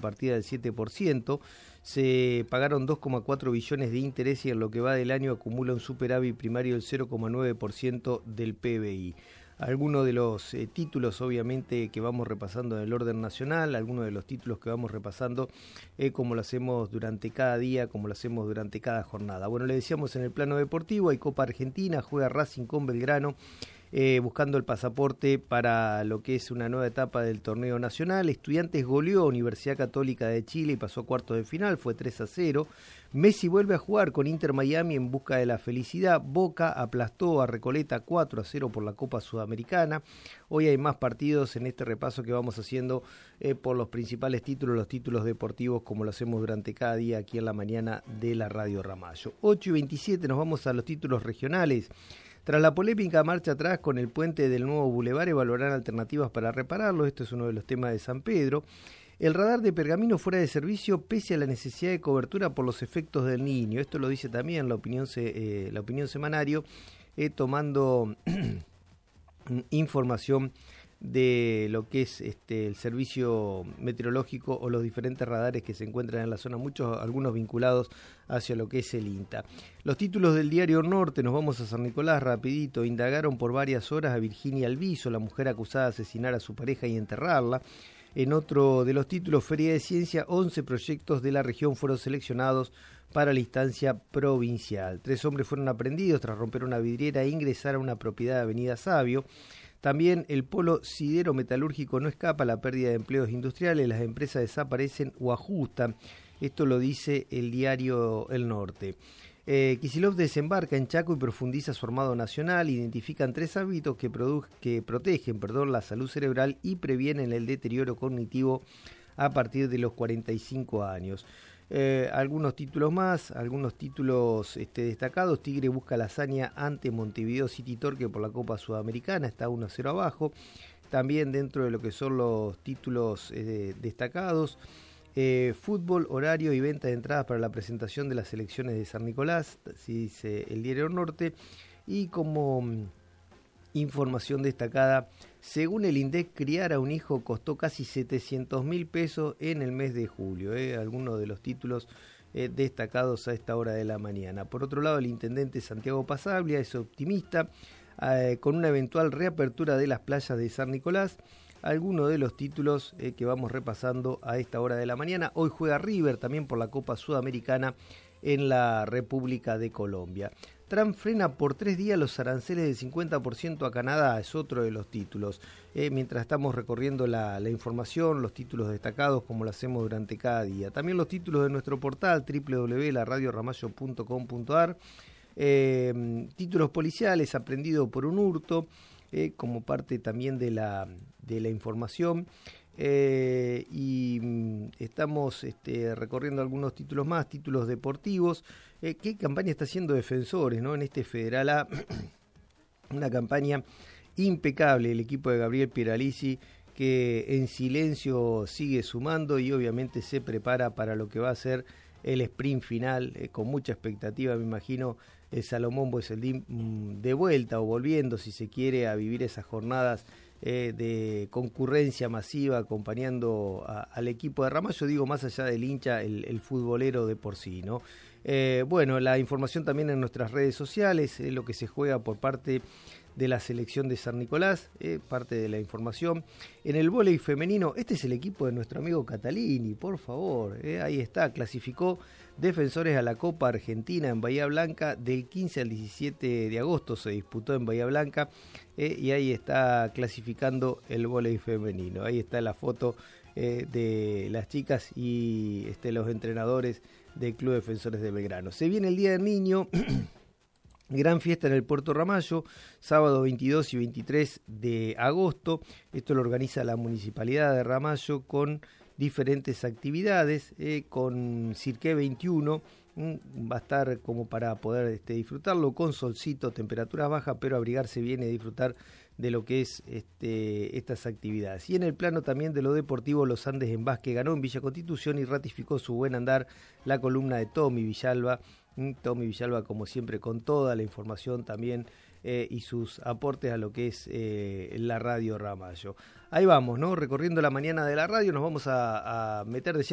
partida del 7%. Se pagaron 2,4 billones de interés y en lo que va del año acumula un superávit primario del 0,9% del PBI. Algunos de los títulos, obviamente, que vamos repasando en el orden nacional, algunos de los títulos que vamos repasando como lo hacemos durante cada día, como lo hacemos durante cada jornada. Bueno, le decíamos en el plano deportivo, hay Copa Argentina, juega Racing con Belgrano, buscando el pasaporte para lo que es una nueva etapa del torneo nacional. Estudiantes goleó a Universidad Católica de Chile y pasó a cuartos de final, fue 3-0. Messi vuelve a jugar con Inter Miami en busca de la felicidad. Boca aplastó a Recoleta 4-0 por la Copa Sudamericana. Hoy hay más partidos en este repaso que vamos haciendo por los principales títulos, los títulos deportivos, como lo hacemos durante cada día aquí en la mañana de la Radio Ramallo. 8:27, nos vamos a los títulos regionales. Tras la polémica marcha atrás con el puente del nuevo bulevar, evaluarán alternativas para repararlo. Esto es uno de los temas de San Pedro. El radar de Pergamino fuera de servicio pese a la necesidad de cobertura por los efectos del Niño. Esto lo dice también la opinión semanario, tomando información de lo que es el servicio meteorológico o los diferentes radares que se encuentran en la zona, algunos vinculados hacia lo que es el INTA. Los títulos del diario Norte, nos vamos a San Nicolás rapidito. Indagaron por varias horas a Virginia Alviso, la mujer acusada de asesinar a su pareja y enterrarla. En otro de los títulos, Feria de Ciencia, 11 proyectos de la región fueron seleccionados para la instancia provincial. 3 hombres fueron aprehendidos tras romper una vidriera e ingresar a una propiedad de Avenida Sabio. También el polo sidero-metalúrgico no escapa a la pérdida de empleos industriales, las empresas desaparecen o ajustan. Esto lo dice el diario El Norte. Kicillof desembarca en Chaco y profundiza su armado nacional. Identifican 3 hábitos que protegen la salud cerebral y previenen el deterioro cognitivo a partir de los 45 años. Algunos títulos más, algunos títulos destacados. Tigre busca la hazaña ante Montevideo City Torque por la Copa Sudamericana, está 1-0 abajo. También dentro de lo que son los títulos destacados, fútbol, horario y venta de entradas para la presentación de las selecciones de San Nicolás, así dice el diario Norte. Y como información destacada, según el INDEC, criar a un hijo costó casi 700.000 pesos en el mes de julio. Algunos de los títulos destacados a esta hora de la mañana. Por otro lado, el intendente Santiago Pasaglia es optimista con una eventual reapertura de las playas de San Nicolás. Algunos de los títulos que vamos repasando a esta hora de la mañana. Hoy juega River también por la Copa Sudamericana en la República de Colombia. Trump frena por 3 días los aranceles del 50% a Canadá, es otro de los títulos. Mientras estamos recorriendo la información, los títulos destacados como lo hacemos durante cada día. También los títulos de nuestro portal www.laradioramallo.com.ar. Títulos policiales, aprendido por un hurto, como parte también de la información. Y estamos recorriendo algunos títulos más, títulos deportivos. ¿Qué campaña está haciendo Defensores, ¿no? En este Federal A? Una campaña impecable, el equipo de Gabriel Pieralisi, que en silencio sigue sumando y obviamente se prepara para lo que va a ser el sprint final, con mucha expectativa, me imagino. Salomón Boeseldín de vuelta o volviendo, si se quiere, a vivir esas jornadas de concurrencia masiva acompañando al equipo de Ramallo, digo, más allá del hincha, el futbolero de por sí, ¿no? Bueno, la información también en nuestras redes sociales, lo que se juega por parte de la selección de San Nicolás, parte de la información. En el vóley femenino, este es el equipo de nuestro amigo Catalini, por favor, ahí está, clasificó Defensores a la Copa Argentina en Bahía Blanca, del 15 al 17 de agosto se disputó en Bahía Blanca, y ahí está clasificando el vóley femenino. Ahí está la foto de las chicas y los entrenadores del Club Defensores de Belgrano. Se viene el Día del Niño. Gran fiesta en el Puerto Ramallo, sábado 22 y 23 de agosto. Esto lo organiza la Municipalidad de Ramallo con diferentes actividades, con Cirque 21, va a estar como para poder disfrutarlo, con solcito, temperaturas bajas, pero abrigarse bien y disfrutar de lo que es estas actividades. Y en el plano también de lo deportivo, Los Andes en básquet ganó en Villa Constitución y ratificó su buen andar la columna de Tommy Villalba. Tommy Villalba, como siempre, con toda la información también y sus aportes a lo que es la Radio Ramallo. Ahí vamos, ¿no? Recorriendo la mañana de la radio, nos vamos a meter de